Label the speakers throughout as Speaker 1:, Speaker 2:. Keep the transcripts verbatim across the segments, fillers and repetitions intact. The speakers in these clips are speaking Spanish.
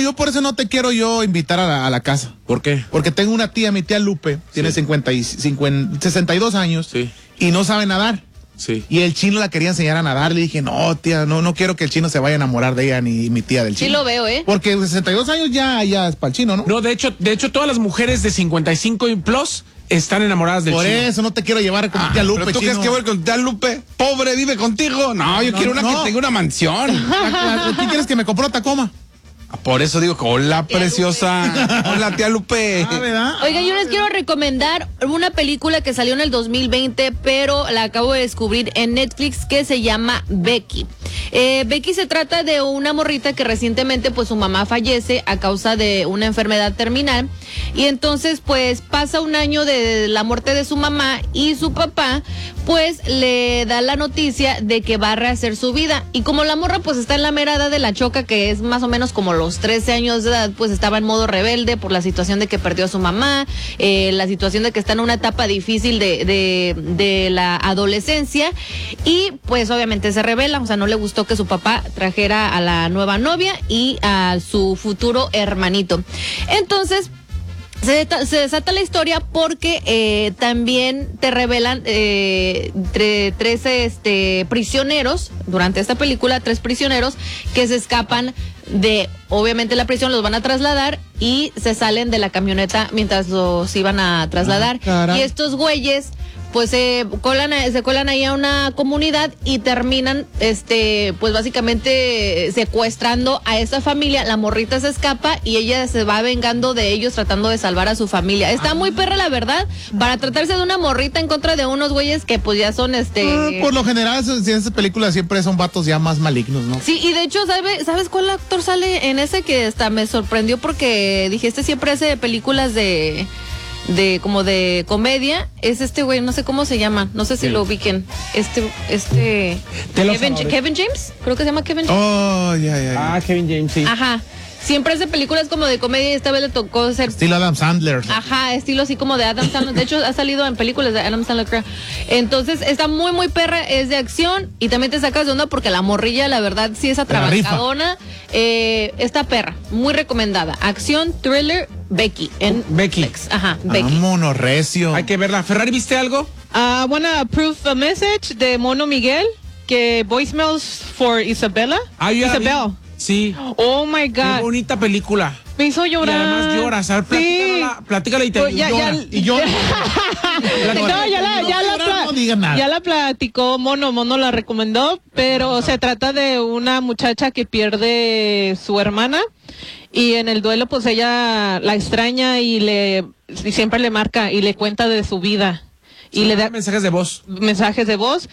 Speaker 1: yo por eso no te quiero yo invitar a la, a la casa.
Speaker 2: ¿Por qué?
Speaker 1: Porque tengo una tía, mi tía Lupe, tiene
Speaker 2: Sí.
Speaker 1: cincuenta y, cincuenta, sesenta y dos años
Speaker 2: Sí.
Speaker 1: y no sabe nadar.
Speaker 2: Sí.
Speaker 1: Y el chino la quería enseñar a nadar. Le dije, no, tía, no, no quiero que el chino se vaya a enamorar de ella ni mi tía del chino.
Speaker 3: Sí lo veo, ¿eh?
Speaker 1: Porque sesenta y dos años ya, ya es para el chino, ¿no?
Speaker 2: No, de hecho, de hecho, todas las mujeres de cincuenta y cinco y plus están enamoradas del
Speaker 1: Por
Speaker 2: chino.
Speaker 1: eso no te quiero llevar con
Speaker 4: Ah,
Speaker 1: mi tía Lupe,
Speaker 4: ¿pero tú
Speaker 1: chino.
Speaker 4: crees que voy con tía Lupe? Pobre, vive contigo. No, yo
Speaker 1: No,
Speaker 4: quiero una
Speaker 1: no.
Speaker 4: que tenga una mansión.
Speaker 1: La- la- ¿Qué quieres que me compró Tacoma?
Speaker 4: Por eso digo que hola,
Speaker 3: Tía
Speaker 4: preciosa. Hola, tía Lupe.
Speaker 1: Ah, ¿verdad?
Speaker 3: Oiga, yo les quiero recomendar una película que salió en el dos mil veinte, pero la acabo de descubrir en Netflix, que se llama Becky. Eh, Becky se trata de una morrita que recientemente pues su mamá fallece a causa de una enfermedad terminal, y entonces pues pasa un año de la muerte de su mamá y su papá pues le da la noticia de que va a rehacer su vida, y como la morra pues está en la mera edad de la choca, que es más o menos como los trece años de edad, pues estaba en modo rebelde por la situación de que perdió a su mamá, eh, la situación de que está en una etapa difícil de, de, de la adolescencia, y pues obviamente se rebela, o sea, no le gustó que su papá trajera a la nueva novia y a su futuro hermanito. Entonces, Se, se desata la historia porque eh, también te revelan eh, tre, tres este, prisioneros, durante esta película, tres prisioneros que se escapan de, obviamente, la prisión, los van a trasladar y se salen de la camioneta mientras los iban a trasladar.
Speaker 1: Ah,
Speaker 3: y estos güeyes pues se colan a, se colan ahí a una comunidad y terminan este pues básicamente secuestrando a esa familia. La morrita se escapa y ella se va vengando de ellos, tratando de salvar a su familia. Está ah. muy perra, la verdad, para tratarse de una morrita en contra de unos güeyes que pues ya son este
Speaker 1: ah, por lo general en esas películas siempre son vatos ya más malignos, ¿no?
Speaker 3: Sí, y de hecho, ¿sabe, ¿sabes cuál actor sale en ese? Que hasta me sorprendió porque dije, este siempre hace películas de de como de comedia. Es este güey, no sé cómo se llama, no sé si lo ubiquen. Este, este Kevin, Kevin James, creo que se llama Kevin James.
Speaker 1: Oh, ya, ya, ya.
Speaker 2: Ah, Kevin James, sí.
Speaker 3: Ajá. Siempre hace películas como de comedia y esta vez le tocó ser...
Speaker 1: Estilo Adam Sandler.
Speaker 3: Ajá, estilo así como de Adam Sandler. De hecho, ha salido en películas de Adam Sandler, creo. Entonces, está muy, muy perra, es de acción y también te sacas de onda porque la morrilla, la verdad, sí es atrabancadona. Eh, esta perra, muy recomendada. Acción, thriller, Becky. En
Speaker 2: Becky.
Speaker 3: Netflix. Ajá, Becky.
Speaker 1: Vámonos, recio.
Speaker 2: Hay que verla. Ferrari, ¿viste algo?
Speaker 5: I wanna approve a message de Mono Miguel, que voicemails for Isabella.
Speaker 2: Ah, yo ya la
Speaker 5: Isabel.
Speaker 2: vi. Sí.
Speaker 5: Oh my
Speaker 2: Qué
Speaker 5: God.
Speaker 2: bonita película.
Speaker 5: Me hizo llorar.
Speaker 2: Y además lloras. A ver, platícala,
Speaker 5: Sí.
Speaker 2: platícala y te
Speaker 5: Pues ya-
Speaker 2: llora.
Speaker 5: ya-
Speaker 1: Y yo.
Speaker 5: No, ya la, ya la, pla-
Speaker 1: No digas nada.
Speaker 5: ya la platicó Mono, Mono la recomendó, pero se trata de una muchacha que pierde su hermana y en el duelo pues ella la extraña y le y siempre le marca y le cuenta de su vida y
Speaker 2: Sí,
Speaker 5: le da
Speaker 2: mensajes de voz.
Speaker 5: mensajes de voz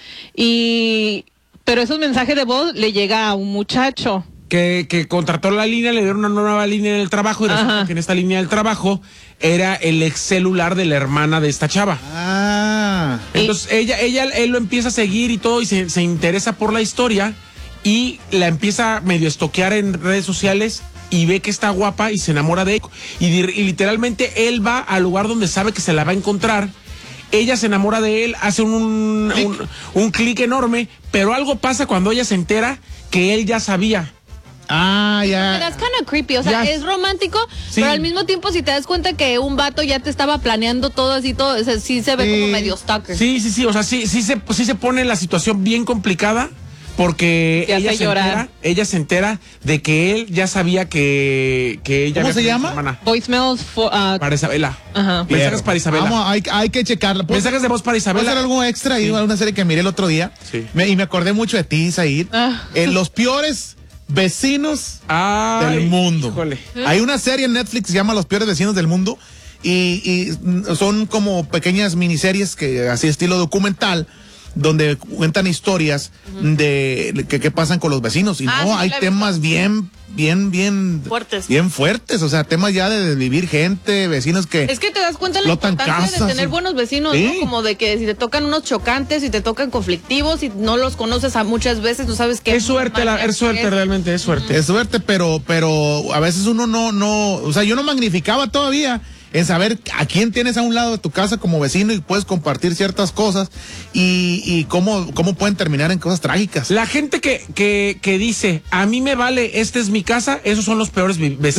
Speaker 5: y pero esos mensajes de voz le llega a un muchacho.
Speaker 2: Que, que contrató la línea, le dieron una nueva línea en el trabajo y resulta
Speaker 5: Ajá.
Speaker 2: que en esta línea del trabajo era el ex celular de la hermana de esta chava.
Speaker 1: Ah.
Speaker 2: Entonces ella, ella, él lo empieza a seguir y todo y se, se interesa por la historia y la empieza medio a estoquear en redes sociales y ve que está guapa y se enamora de ella. Y, y literalmente él va al lugar donde sabe que se la va a encontrar. Ella se enamora de él, hace un, un, un clic enorme, pero algo pasa cuando ella se entera que él ya sabía.
Speaker 1: Ah, ya.
Speaker 3: That's kind of creepy, o sea,
Speaker 2: Ya.
Speaker 3: es romántico,
Speaker 2: Sí.
Speaker 3: pero al mismo tiempo si te das cuenta que un vato ya te estaba planeando todo así, todo, o sea, sí se ve
Speaker 1: Sí.
Speaker 3: como medio stalker.
Speaker 2: Sí, sí, sí, o sea, sí, sí se, sí se pone la situación bien complicada porque
Speaker 5: Te hace
Speaker 2: ella se,
Speaker 5: llorar.
Speaker 2: entera, ella se entera de que él ya sabía que, que ella...
Speaker 1: ¿Cómo
Speaker 2: había
Speaker 1: se
Speaker 2: tenido
Speaker 1: llama?
Speaker 2: su hermana.
Speaker 5: Voicemails for uh,
Speaker 2: Para Isabela.
Speaker 5: Ajá.
Speaker 2: Mensajes para Isabela.
Speaker 1: Vamos, hay, hay que checarla. ¿Puedo-
Speaker 2: Mensajes de voz para
Speaker 1: ¿Puedo hacer
Speaker 2: Isabela.
Speaker 1: algo extra? Y una serie que miré el otro día.
Speaker 2: Sí.
Speaker 1: Me- y me acordé mucho de ti, Said.
Speaker 5: Ah.
Speaker 1: Eh, los peores vecinos
Speaker 2: Ay,
Speaker 1: del mundo.
Speaker 2: híjole.
Speaker 1: Hay una serie en Netflix que se llama Los peores vecinos del mundo y, y mm, son como pequeñas miniseries que así estilo documental donde cuentan historias de que, que pasan con los vecinos y
Speaker 3: Ah,
Speaker 1: no
Speaker 3: sí,
Speaker 1: hay
Speaker 3: la he
Speaker 1: temas bien bien bien
Speaker 3: Fuertes.
Speaker 1: bien fuertes, o sea, temas ya de desvivir gente, vecinos que
Speaker 3: Es que te das cuenta de la
Speaker 1: Explotan
Speaker 3: importancia
Speaker 1: casas,
Speaker 3: de tener
Speaker 1: sí.
Speaker 3: buenos vecinos,
Speaker 1: Sí.
Speaker 3: ¿no? Como de que si te tocan unos chocantes, si te tocan conflictivos, si no los conoces a muchas veces, no sabes qué.
Speaker 2: Es suerte, la, es suerte, realmente, es suerte.
Speaker 1: es suerte, pero pero a veces uno no no, o sea, yo no magnificaba todavía en saber a quién tienes a un lado de tu casa como vecino y puedes compartir ciertas cosas y, y cómo, cómo pueden terminar en cosas trágicas.
Speaker 2: La gente que, que, que dice, a mí me vale, esta es mi casa, esos son los peores vi- vecinos.